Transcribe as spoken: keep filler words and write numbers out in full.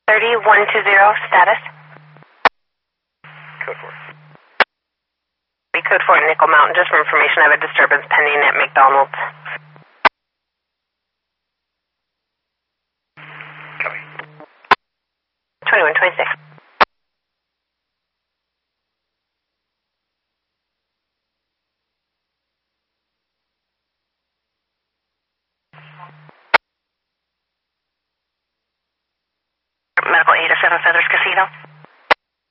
thirty one two zero, status. Code four. Code four, Nickel Mountain. Just for information, I have a disturbance pending at McDonald's. Copy. twenty-one twenty-six. Medical eight of Seven Feathers Casino.